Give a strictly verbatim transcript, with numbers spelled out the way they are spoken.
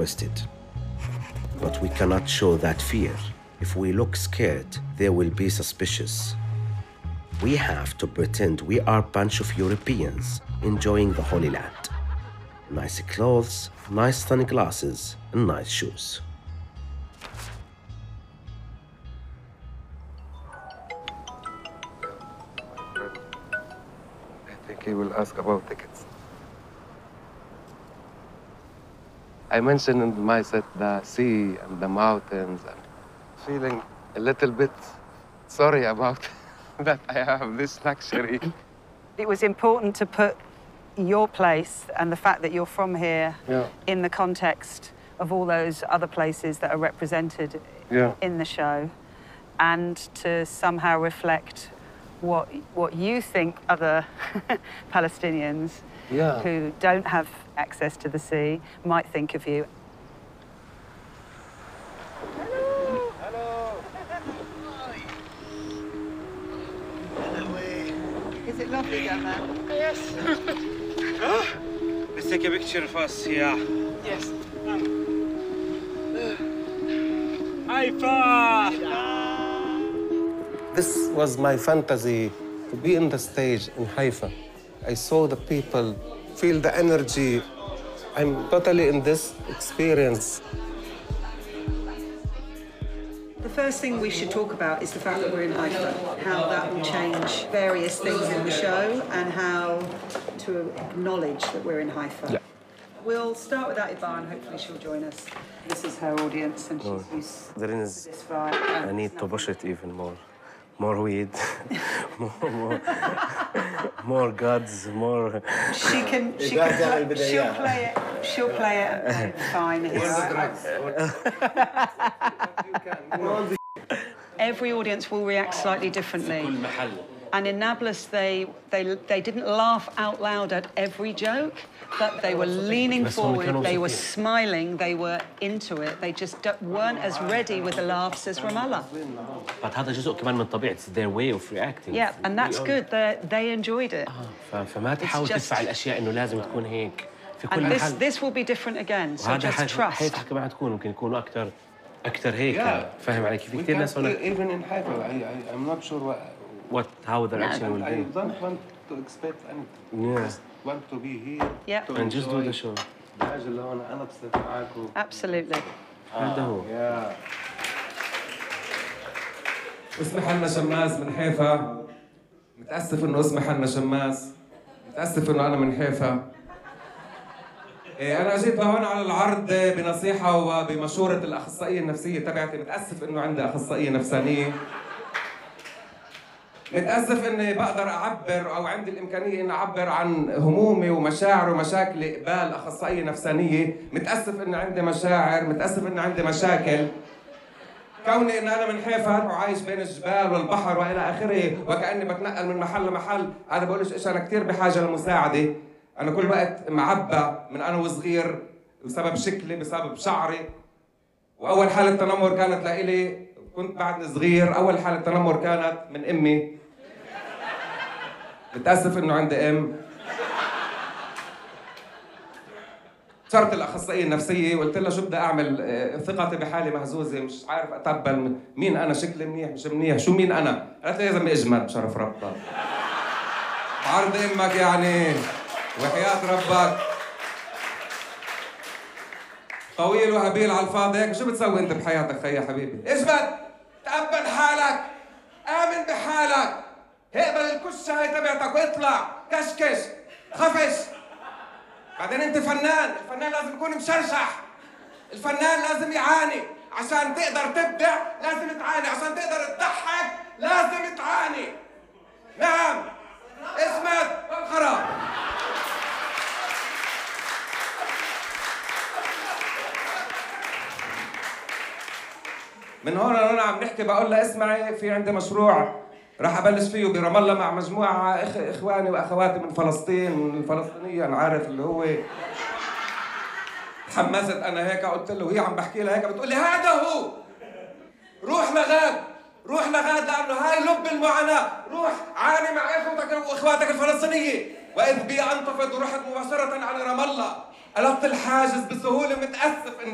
arrested. But we cannot show that fear. If we look scared, they will be suspicious. We have to pretend we are a bunch of Europeans enjoying the Holy Land. Nice clothes, nice sunglasses, and nice shoes. I think he will ask about tickets. I mentioned in my set the sea and the mountains and feeling a little bit sorry about that I have this luxury. It was important to put your place and the fact that you're from here Yeah. in the context of all those other places that are represented Yeah. in the show, and to somehow reflect what what you think other Palestinians Yeah. who don't have access to the sea might think of you. Is it lovely down there? Yes. Let's take a picture first, yeah. Yes. Haifa! This was my fantasy, to be in the stage in Haifa. I saw the people, feel the energy. I'm totally in this experience. The first thing we should talk about is the fact that we're in Haifa, how that will change various things in the show and how to acknowledge that we're in Haifa. Yeah. We'll start with Atiba, hopefully she'll join us. This is her audience and she's Oh, used there to is- this vibe. I need to push it even more. More weed, more, more, more gods, more... She can, she can play, she'll play it, she'll play it and fine. Every audience will react slightly differently. And in Nablus, they, they, they didn't laugh out loud at every joke, but they were leaning forward, they were smiling, they were into it. They just don't- weren't as ready with the laughs as Ramallah. But هذا جزء كمان من طبيعة their way of reacting. Yeah, and that's good. They, they enjoyed it. ف- فما تحاول just- تدفع الأشياء إنه لازم تكون هيك في كل And this, محل. this will be different again, so وهذا just حاجة trust. حيفتح كمان تكون ممكن يكونوا أكثر أكثر هيك. Yeah. فاهم علي كيف؟ في كثير ناس هون. Even in Haifa, I, I, I'm not sure what... What how their action will I be. don't want to expect anything. Yeah. Just want to be here. Yeah. to And just do enjoy the show. الحاجة اللي هون أنا بصير معاكم. Absolutely. هذا هو. Yeah. اسمي حنا شماس من حيفا. متأسف إنه اسمي حنا شماس. متأسف إنه أنا من حيفا. إيه أنا جيت لهون على العرض بنصيحة وبمشورة الأخصائية النفسية تبعتي. متأسف إنه عندي أخصائية نفسانية. متأسف إني بقدر أعبر أو عندي الإمكانية إني أعبر عن همومي ومشاعري ومشاكلي قبال أخصائية نفسانية. متأسف إني عندي مشاعر، متأسف إني عندي مشاكل. كوني إن أنا من حيفا وعايش بين الجبال والبحر وإلى آخره وكأني بتنقل من محل لمحل، أنا بقولش إيش أنا كثير بحاجة للمساعدة. أنا كل وقت معبى من أنا وصغير بسبب شكلي، بسبب شعري. وأول حالة تنمر كانت لإلي كنت بعدني صغير، أول حالة تنمر كانت من أمي. متأسف إنه عندي أم. صرت الأخصائية النفسية وقلت لها شو بدي أعمل، آه، ثقتي بحالي مهزوزة، مش عارف أتقبل مين أنا، شكلي منيح مش منيح، شو مين أنا؟ قالت لي لازم أجمل بشرف ربك. عرض أمك يعني وحياة ربك. طويل وهبيل على الفاضي هيك، شو بتسوي أنت بحياتك خيي حبيبي؟ اجمل، تقبل حالك، آمن بحالك، اقبل الكشة هاي تبعتك واطلع، كشكش، خفش. بعدين انت فنان، الفنان لازم يكون مشرشح. الفنان لازم يعاني، عشان تقدر تبدع لازم تعاني، عشان تقدر تضحك لازم تعاني. نعم، اسمت خراب. من هون انا عم نحكي بقول لها اسمعي، في عندي مشروع راح ابلش فيه برام الله مع مجموعه إخ اخواني واخواتي من فلسطين، من الفلسطينيه، انا عارف اللي هو. تحمست انا هيك قلت له، وهي عم بحكي لها هيك بتقول لي هذا هو، روح لغاد، روح لغاد لانه هاي لب المعاناه، روح عاني مع اخوتك واخواتك الفلسطينيه. واذ بي انتفض ورحت مباشره على رام الله، قلبت الحاجز بسهوله. متاسف